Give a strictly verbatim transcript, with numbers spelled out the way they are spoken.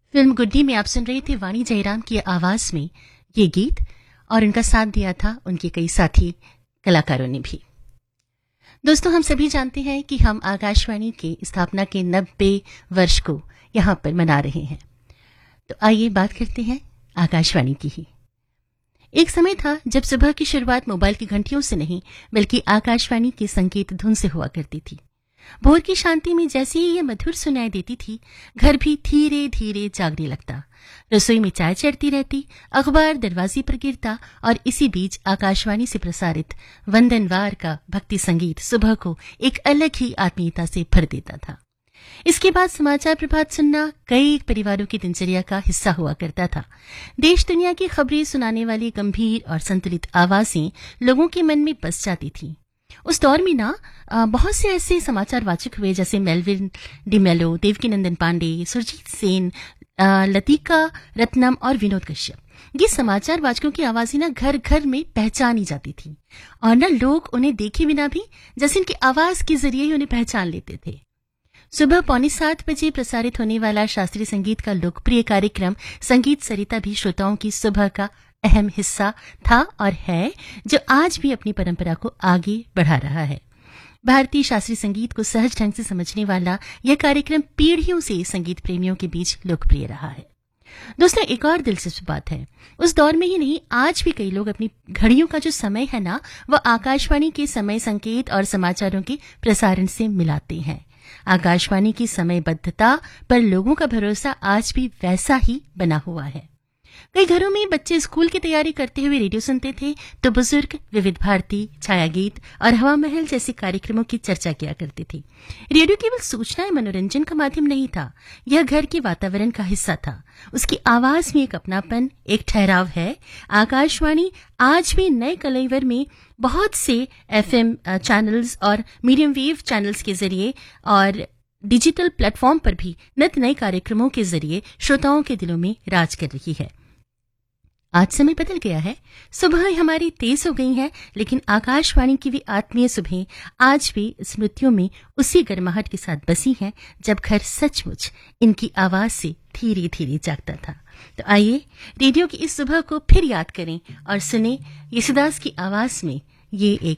Film गुड्डी में आप सुन रहे थे वाणी जयराम की आवाज में ये गीत, और उनका साथ दिया था उनके कई साथी कलाकारों ने भी। दोस्तों, हम सभी जानते हैं कि हम आकाशवाणी के स्थापना के नब्बे वर्ष को यहाँ पर मना रहे हैं। तो आइए बात करते हैं आकाशवाणी की ही। एक समय था जब सुबह की शुरुआत मोबाइल की घंटियों से नहीं बल्कि आकाशवाणी के संगीत धुन से हुआ करती थी। भोर की शांति में जैसे ही ये मधुर सुनाई देती थी, घर भी धीरे धीरे जागने लगता। रसोई में चाय चढ़ती रहती, अखबार दरवाजे पर गिरता और इसी बीच आकाशवाणी से प्रसारित वंदनवार का भक्ति संगीत सुबह को एक अलग ही आत्मीयता से भर देता था। इसके बाद समाचार प्रभात सुनना कई परिवारों की दिनचर्या का हिस्सा हुआ करता था। देश दुनिया की खबरें सुनाने वाली गंभीर और संतुलित आवाजें लोगों के मन में बस जाती थी। उस दौर में ना बहुत से ऐसे समाचार वाचक हुए जैसे मेलविन डिमेलो, देवकीनंदन पांडे, सुरजीत सेन, लतिका रत्नम और विनोद कश्यप। ये समाचार वाचकों की आवाजें ना घर घर में पहचानी जाती थी और ना लोग उन्हें देखे बिना भी जैसे इनकी आवाज के जरिए ही उन्हें पहचान लेते थे। सुबह पौने सात बजे प्रसारित होने वाला शास्त्रीय संगीत का लोकप्रिय कार्यक्रम संगीत सरिता भी श्रोताओं की सुबह का अहम हिस्सा था और है, जो आज भी अपनी परंपरा को आगे बढ़ा रहा है। भारतीय शास्त्रीय संगीत को सहज ढंग से समझने वाला यह कार्यक्रम पीढ़ियों से संगीत प्रेमियों के बीच लोकप्रिय रहा है। दोस्तों, एक और दिलचस्प बात है, उस दौर में ही नहीं, आज भी कई लोग अपनी घड़ियों का जो समय है ना, वह आकाशवाणी के समय संकेत और समाचारों के प्रसारण से मिलाते हैं। आकाशवाणी की समयबद्धता पर लोगों का भरोसा आज भी वैसा ही बना हुआ है। कई घरों में बच्चे स्कूल की तैयारी करते हुए रेडियो सुनते थे, तो बुजुर्ग विविध भारती, छाया गीत और हवा महल जैसे कार्यक्रमों की चर्चा किया करते थे। रेडियो केवल सूचना या मनोरंजन का माध्यम नहीं था, यह घर के वातावरण का हिस्सा था। उसकी आवाज में एक अपनापन, एक ठहराव है। आकाशवाणी आज भी नए कलईवर में बहुत से एफएम चैनल्स और मीडियम वेव चैनल्स के जरिए और डिजिटल प्लेटफॉर्म पर भी नित नए कार्यक्रमों के जरिए श्रोताओं के दिलों में राज कर रही है। आज समय बदल गया है, सुबह हमारी तेज हो गई हैं, लेकिन आकाशवाणी की भी आत्मीय सुबह आज भी स्मृतियों में उसी गर्माहट के साथ बसी हैं जब घर सचमुच इनकी आवाज से धीरे धीरे जागता था। तो आइए रेडियो की इस सुबह को फिर याद करें और सुने येसुदास की आवाज में ये एक